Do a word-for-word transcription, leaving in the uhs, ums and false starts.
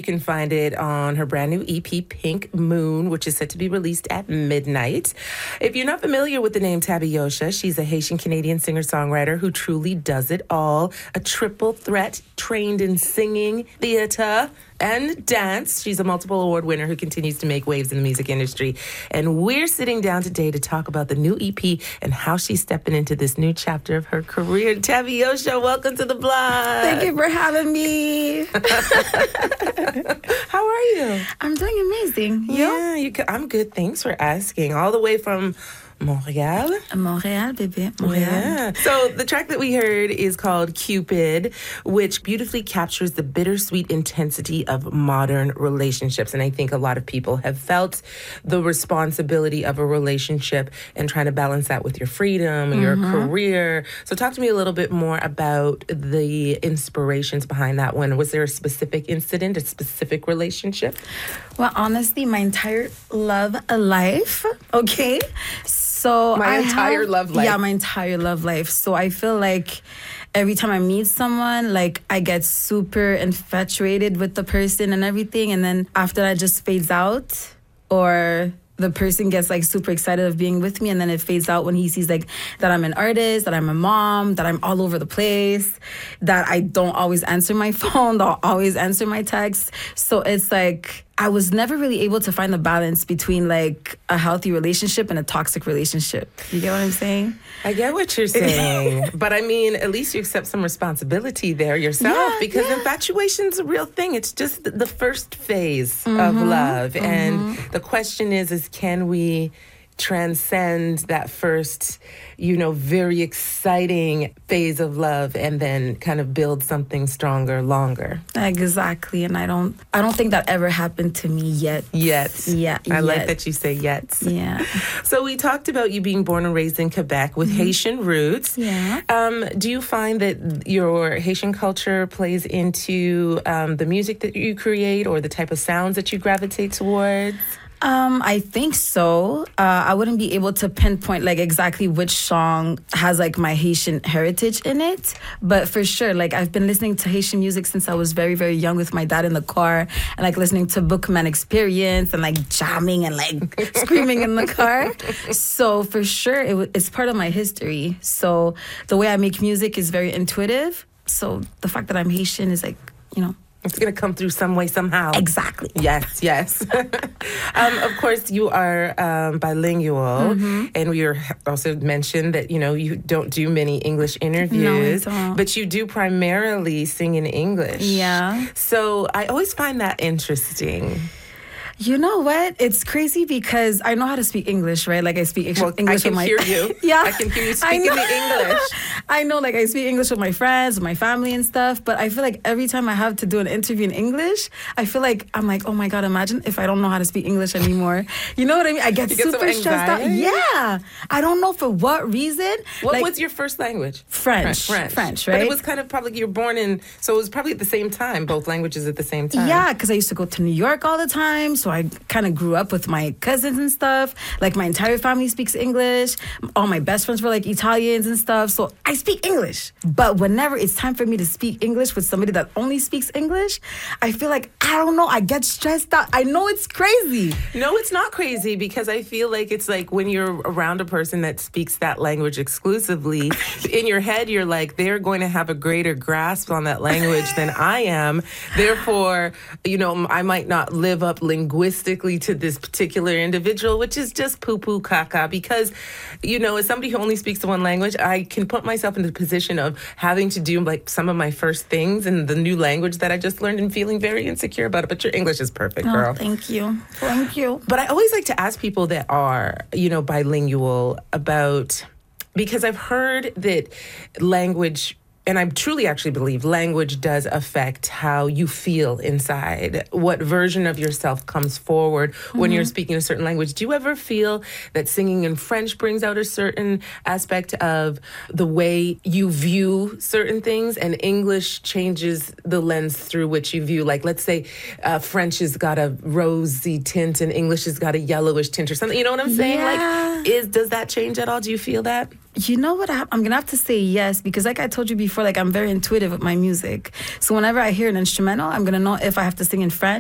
can find it on her brand new E P, Pink Moon, which is set to be released at midnight. If you're not familiar with the name Tabiosha, she's a Haitian-Canadian singer-songwriter who truly does it all. A triple threat, trained in singing, theater, and dance. She's a multiple award winner who continues to make waves in the music industry. And we're sitting down today to talk about the new E P and how she's stepping into this new chapter of her career. Tabiosha, welcome to the blog. Thank you for having me. How are you? I'm doing amazing. You? Yeah, you, I'm good. Thanks for asking. All the way from Montreal. Montreal, baby. Montreal. Yeah. So the track that we heard is called Cupid, which beautifully captures the bittersweet intensity of modern relationships. And I think a lot of people have felt the responsibility of a relationship and trying to balance that with your freedom, mm-hmm. your career. So talk to me a little bit more about the inspirations behind that one. Was there a specific incident, a specific relationship? Well, honestly, my entire love life, okay? So my I entire have, love life. Yeah, my entire love life. So I feel like every time I meet someone, like I get super infatuated with the person and everything. And then after that just fades out, or the person gets like super excited of being with me, and then it fades out when he sees like that I'm an artist, that I'm a mom, that I'm all over the place, that I don't always answer my phone, don't always answer my texts. So it's like I was never really able to find the balance between like a healthy relationship and a toxic relationship. You get what I'm saying? I get what you're saying. But I mean, at least you accept some responsibility there yourself, yeah, because yeah. infatuation's a real thing. It's just the first phase mm-hmm, of love. Mm-hmm. And the question is, is can we transcend that first, you know, very exciting phase of love and then kind of build something stronger, longer? Exactly. And I don't I don't think that ever happened to me yet. Yet. Yeah. I yet. like that you say yet. Yeah. So we talked about you being born and raised in Quebec with mm-hmm. Haitian roots. Yeah. Um, do you find that your Haitian culture plays into um, the music that you create or the type of sounds that you gravitate towards? Um, I think so. Uh, I wouldn't be able to pinpoint like exactly which song has like my Haitian heritage in it, but for sure, like I've been listening to Haitian music since I was very, very young with my dad in the car, and like listening to Bookman Experience and like jamming and like screaming in the car. So for sure, it w- it's part of my history. So the way I make music is very intuitive. So the fact that I'm Haitian is like, you know, it's going to come through some way, somehow. Exactly. Yes, yes. um, of course, you are um, bilingual, mm-hmm. and we were also mentioned that, you know, you don't do many English interviews, no, I don't. But you do primarily sing in English. Yeah. So I always find that interesting. You know what? It's crazy because I know how to speak English, right? Like I speak well, English with my... I can hear you. Yeah. I can hear you speaking the English. I know, like I speak English with my friends, with my family and stuff, but I feel like every time I have to do an interview in English, I feel like I'm like, oh my God, imagine if I don't know how to speak English anymore. You know what I mean? I get, you super get stressed out. Yeah. I don't know for what reason. What like, was your first language? French. French. French, right? But it was kind of probably, you were born in, so it was probably at the same time, both languages at the same time. Yeah, because I used to go to New York all the time, so I kind of grew up with my cousins and stuff. Like my entire family speaks English. All my best friends were like Italians and stuff. So I speak English. But whenever it's time for me to speak English with somebody that only speaks English, I feel like, I don't know, I get stressed out. I know it's crazy. No, it's not crazy, because I feel like it's like when you're around a person that speaks that language exclusively, in your head, you're like, they're going to have a greater grasp on that language than I am. Therefore, you know, I might not live up linguistically to this particular individual, which is just poo-poo caca, because, you know, as somebody who only speaks one language, I can put myself in the position of having to do like some of my first things in the new language that I just learned and feeling very insecure about it. But your English is perfect, oh, girl. Thank you. Thank you. But I always like to ask people that are, you know, bilingual about, because I've heard that language, and I truly actually believe language does affect how you feel inside, what version of yourself comes forward when mm-hmm. you're speaking a certain language. Do you ever feel that singing in French brings out a certain aspect of the way you view certain things, and English changes the lens through which you view? Like, let's say uh, French has got a rosy tint and English has got a yellowish tint or something. You know what I'm saying? Yeah. Like, is does that change at all? Do you feel that? You know what? I, I'm going to have to say yes, because like I told you before, like I'm very intuitive with my music. So whenever I hear an instrumental, I'm going to know if I have to sing in French